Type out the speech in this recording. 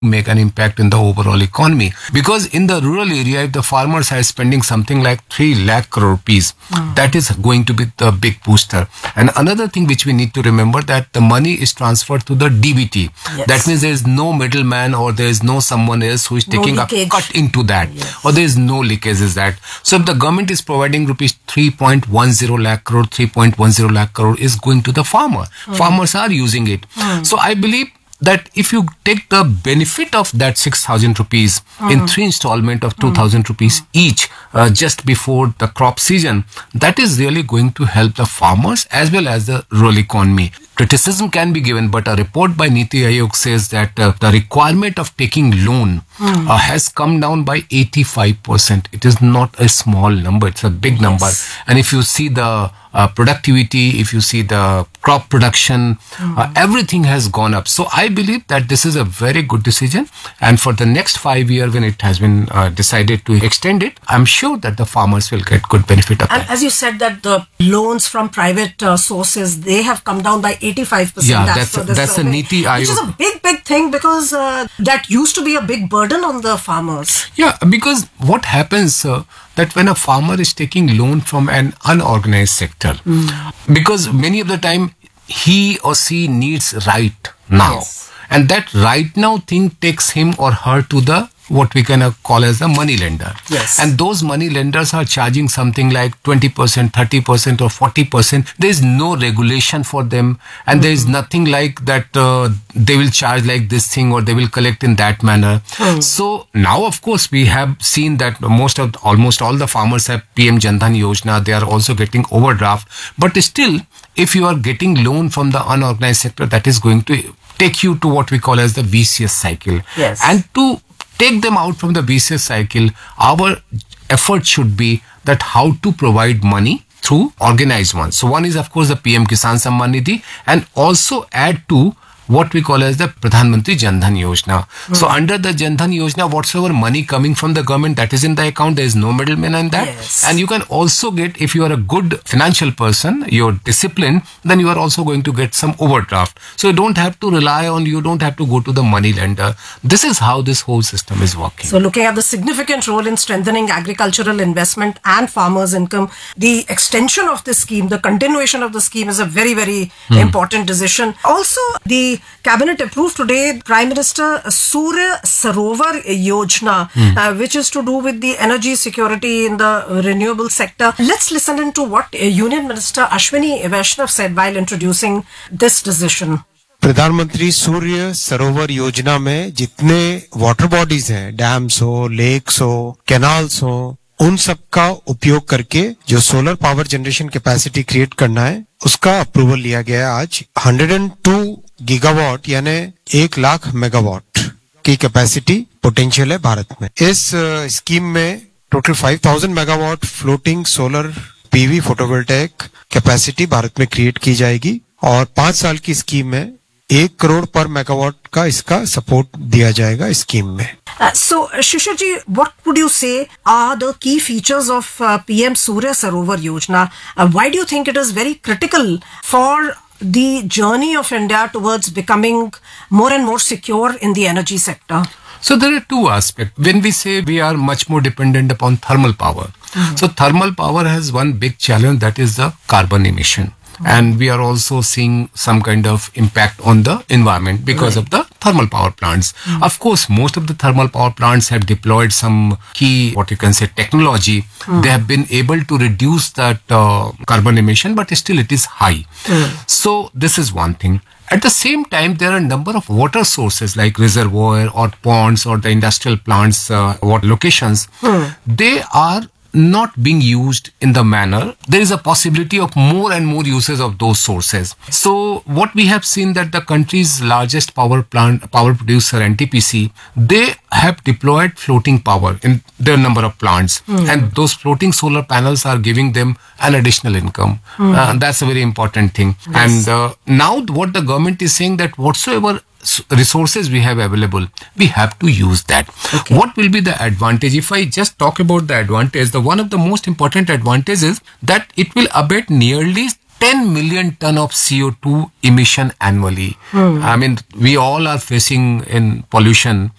make an impact in the overall economy. Because in the rural area, if the farmers are spending something like 3 lakh crore rupees, that is going to be the big booster. And another thing which we need to remember, that the money is transferred to the DBT. Yes. That means there is no middleman, or there is no someone else who is taking a cut into that, or there is no leakage is that. So if the government is providing rupees 3.10 lakh crore, 3.10 lakh crore is going to the farmer. Farmers are using it. So I believe that if you take the benefit of that 6,000 rupees in 3 installment of 2,000 rupees each just before the crop season, that is really going to help the farmers as well as the rural economy. Criticism can be given, but a report by Niti Aayog says that the requirement of taking loan has come down by 85%. It is not a small number, it's a big number. And if you see the productivity, if you see the crop production, everything has gone up. So I believe that this is a very good decision. And for the next 5 years, when it has been decided to extend it, I'm sure that the farmers will get good benefit of that. And as you said that the loans from private sources, they have come down by 85%. Yeah, that's a Niti Aayog. Which is a big thing, because that used to be a big burden on the farmers. Yeah, because what happens that when a farmer is taking loan from an unorganized sector, because many of the time he or she needs right now. Yes. And that right now thing takes him or her to the what we can call as a money lender. Yes. And those money lenders are charging something like 20%, 30% or 40%. There is no regulation for them, and there is nothing like that they will charge like this thing or they will collect in that manner. So now, of course, we have seen that almost all the farmers have PM Jan Dhan Yojana. They are also getting overdraft. But still, if you are getting loan from the unorganized sector, that is going to take you to what we call as the vicious cycle. Yes. And to take them out from the vicious cycle, our effort should be that how to provide money through organized ones. So one is, of course, the PM Kisan Samman Nidhi, and also add to what we call as the Pradhan Mantri Jan Dhan Yojana. So under the Jan Dhan Yojana, whatsoever money coming from the government, that is in the account. There is no middleman in that. Yes. And you can also get, if you are a good financial person, you're disciplined, then you are also going to get some overdraft. So you don't have to rely on, you don't have to go to the money lender. This is how this whole system is working. So looking at the significant role in strengthening agricultural investment and farmers' income, the extension of this scheme, the continuation of the scheme is a very, very important decision. Also, the Cabinet approved today Prime Minister Surya Sarovar Yojana, which is to do with the energy security in the renewable sector. Let's listen into what Union Minister Ashwini Vaishnav said while introducing this decision. प्रधानमंत्री सूर्य सरोवर योजना में जितने water bodies हैं, dams हो, lakes हो, canals हो, उन सब का उपयोग करके जो solar power generation capacity create करना है, उसका अप्रूवल लिया गया है आज। 102 गीगावाट यानी 1 लाख मेगावाट की कैपेसिटी पोटेंशियल है भारत में। इस स्कीम में total 5000 megawatt floating solar PV photovoltaic capacity Bharat में क्रिएट की जाएगी, और 5 साल की स्कीम में 1 करोड़ पर मेगावाट का इसका सपोर्ट दिया जाएगा स्कीम में। So, Shishir ji, what would you say are the key features of PM Surya Sarovar Yojana? Why do you think it is very critical for the journey of India towards becoming more and more secure in the energy sector? So there are two aspects. When we say we are much more dependent upon thermal power, so thermal power has one big challenge, that is the carbon emission. And we are also seeing some kind of impact on the environment because of the thermal power plants. Of course, most of the thermal power plants have deployed some key, what you can say, technology. They have been able to reduce that carbon emission, but still it is high. So this is one thing. At the same time, there are a number of water sources like reservoir or ponds or the industrial plants, water locations. They are not being used in the manner. There is a possibility of more and more uses of those sources. So what we have seen that the country's largest power producer, NTPC, they have deployed floating power in their number of plants. And those floating solar panels are giving them an additional income. That's a very important thing. Yes. And now what the government is saying that whatsoever resources we have available, we have to use that. Okay. What will be the advantage? If I just talk about the advantage, one of the most important advantages is that it will abate nearly 10 million ton of CO2 emission annually. I mean, we all are facing in pollution.